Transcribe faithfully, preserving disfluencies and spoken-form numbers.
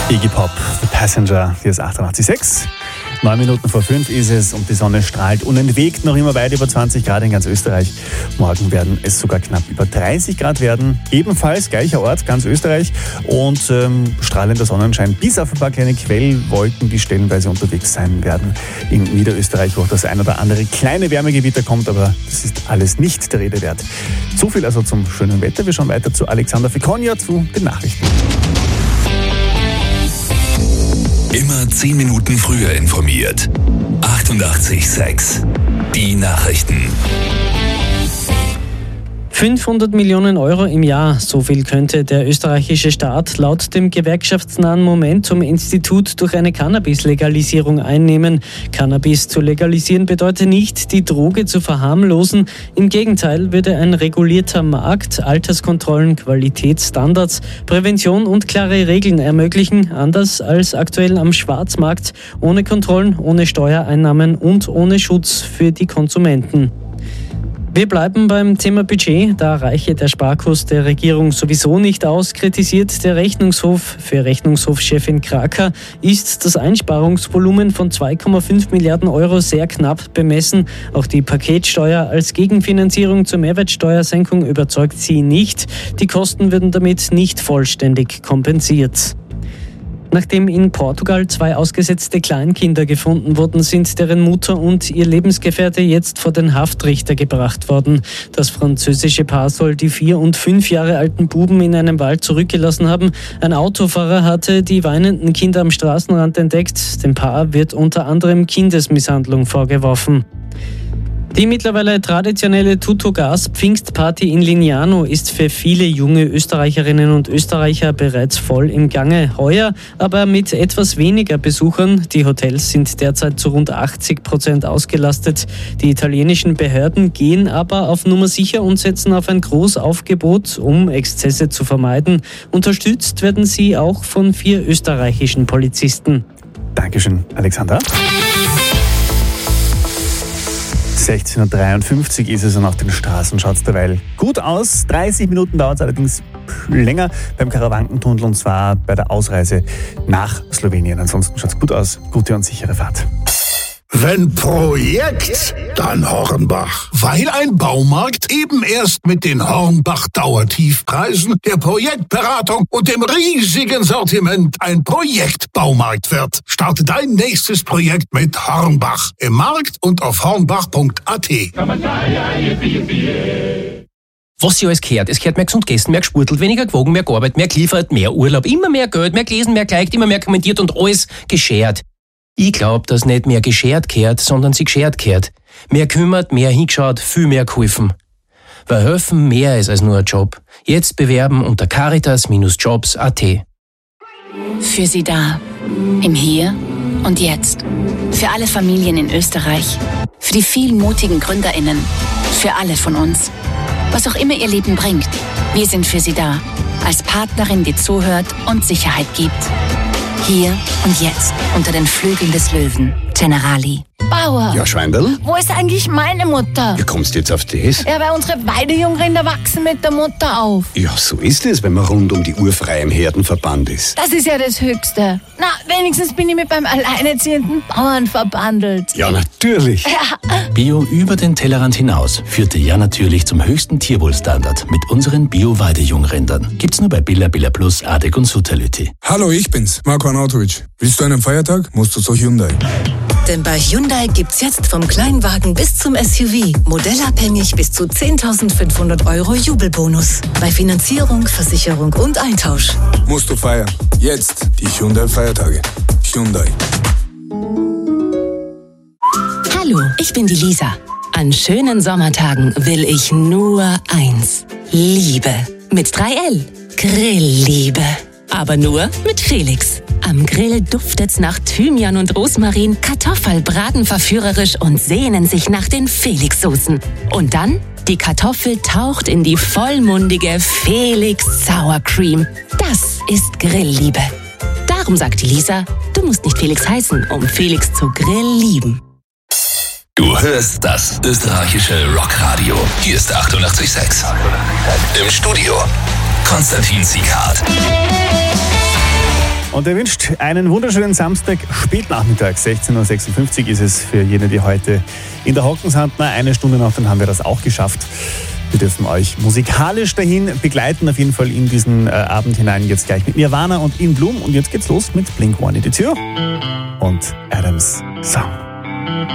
Iggy Pop, The Passenger, hier ist achtundachtzig Komma sechs. Neun Minuten vor fünf ist es und die Sonne strahlt unentwegt noch immer weit über zwanzig Grad in ganz Österreich. Morgen werden es sogar knapp über dreißig Grad werden. Ebenfalls gleicher Ort, ganz Österreich. Und ähm, strahlender Sonnenschein bis auf ein paar kleine Quellwolken, die stellenweise unterwegs sein werden. In Niederösterreich, wo auch das ein oder andere kleine Wärmegewitter kommt, aber das ist alles nicht der Rede wert. So viel also zum schönen Wetter. Wir schauen weiter zu Alexander Fikonja, zu den Nachrichten. Immer zehn Minuten früher informiert. achtundachtzig Komma sechs. Die Nachrichten. fünfhundert Millionen Euro im Jahr, so viel könnte der österreichische Staat laut dem gewerkschaftsnahen Momentum-Institut durch eine Cannabis-Legalisierung einnehmen. Cannabis zu legalisieren bedeutet nicht, die Droge zu verharmlosen. Im Gegenteil würde ein regulierter Markt, Alterskontrollen, Qualitätsstandards, Prävention und klare Regeln ermöglichen, anders als aktuell am Schwarzmarkt, ohne Kontrollen, ohne Steuereinnahmen und ohne Schutz für die Konsumenten. Wir bleiben beim Thema Budget. Da reiche der Sparkurs der Regierung sowieso nicht aus, kritisiert der Rechnungshof. Für Rechnungshofchefin Kraker ist das Einsparungsvolumen von zwei Komma fünf Milliarden Euro sehr knapp bemessen. Auch die Paketsteuer als Gegenfinanzierung zur Mehrwertsteuersenkung überzeugt sie nicht. Die Kosten würden damit nicht vollständig kompensiert. Nachdem in Portugal zwei ausgesetzte Kleinkinder gefunden wurden, sind deren Mutter und ihr Lebensgefährte jetzt vor den Haftrichter gebracht worden. Das französische Paar soll die vier und fünf Jahre alten Buben in einem Wald zurückgelassen haben. Ein Autofahrer hatte die weinenden Kinder am Straßenrand entdeckt. Dem Paar wird unter anderem Kindesmisshandlung vorgeworfen. Die mittlerweile traditionelle Tuto-Gas-Pfingstparty in Lignano ist für viele junge Österreicherinnen und Österreicher bereits voll im Gange. Heuer aber mit etwas weniger Besuchern. Die Hotels sind derzeit zu rund achtzig Prozent ausgelastet. Die italienischen Behörden gehen aber auf Nummer sicher und setzen auf ein Großaufgebot, um Exzesse zu vermeiden. Unterstützt werden sie auch von vier österreichischen Polizisten. Dankeschön, Alexander. sechzehn Uhr dreiundfünfzig ist es und auf den Straßen schaut es derweil gut aus. dreißig Minuten dauert es allerdings länger beim Karawankentunnel und zwar bei der Ausreise nach Slowenien. Ansonsten schaut es gut aus. Gute und sichere Fahrt. Wenn Projekt, dann Hornbach. Weil ein Baumarkt eben erst mit den Hornbach-Dauertiefpreisen, der Projektberatung und dem riesigen Sortiment ein Projektbaumarkt wird. Starte dein nächstes Projekt mit Hornbach. Im Markt und auf hornbach punkt a t. Was sie alles gehört. Es gehört mehr gesund gegessen, mehr gespurtelt, weniger gewogen, mehr gearbeitet, mehr geliefert, mehr Urlaub, immer mehr Geld, mehr gelesen, mehr geliked, immer mehr kommentiert und alles geschert. Ich glaub, dass nicht mehr geschert gehört, sondern sie geschert gehört. Mehr kümmert, mehr hingeschaut, viel mehr geholfen. Weil helfen mehr ist als nur ein Job. Jetzt bewerben unter caritas Jobs punkt a t. Für Sie da. Im Hier und Jetzt. Für alle Familien in Österreich. Für die vielen mutigen GründerInnen. Für alle von uns. Was auch immer Ihr Leben bringt. Wir sind für Sie da. Als Partnerin, die zuhört und Sicherheit gibt. Hier und jetzt, unter den Flügeln des Löwen. Generali. Bauer. Ja, Schweindl? Wo ist eigentlich meine Mutter? Wie kommst du jetzt auf das? Ja, weil unsere Weidejungrinder wachsen mit der Mutter auf. Ja, so ist es, wenn man rund um die Uhr frei im Herdenverband ist. Das ist ja das Höchste. Na, wenigstens bin ich mit beim alleinerziehenden Bauern verbandelt. Ja, natürlich. Ja. Bio über den Tellerrand hinaus führte ja natürlich zum höchsten Tierwohlstandard mit unseren Bio-Weidejungrindern. Gibt's nur bei Billa Billa Plus, Adek und Sutality. Hallo, ich bin's, Marco Arnautovic. Willst du einen Feiertag? Musst du zu Hyundai. Denn bei Hyundai gibt's jetzt vom Kleinwagen bis zum S U V modellabhängig bis zu zehntausendfünfhundert Euro Jubelbonus. Bei Finanzierung, Versicherung und Eintausch. Musst du feiern. Jetzt die Hyundai-Feiertage. Hyundai. Hallo, ich bin die Lisa. An schönen Sommertagen will ich nur eins. Liebe. Mit drei L. Grillliebe. Aber nur mit Felix. Am Grill duftet's nach Thymian und Rosmarin, Kartoffeln braten verführerisch und sehnen sich nach den Felix-Soßen. Und dann, die Kartoffel taucht in die vollmundige Felix Sour Cream. Das ist Grillliebe. Darum sagt die Lisa, du musst nicht Felix heißen, um Felix zu Grill lieben. Du hörst das österreichische Rockradio. Hier ist achtundachtzig Komma sechs. Im Studio Konstantin Sieghardt. Und er wünscht einen wunderschönen Samstag, Spätnachmittag, sechzehn Uhr sechsundfünfzig ist es für jene, die heute in der Hocken sind. Na, eine Stunde noch, dann haben wir das auch geschafft. Wir dürfen euch musikalisch dahin begleiten, auf jeden Fall in diesen äh, Abend hinein. Jetzt gleich mit Nirvana und In Bloom. Und jetzt geht's los mit Blink eins eighty-two und Adams Song.